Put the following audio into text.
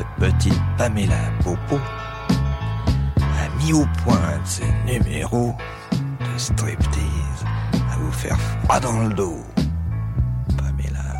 cette petite Pamela Popo a mis au point de ses numéros de striptease à vous faire froid dans le dos.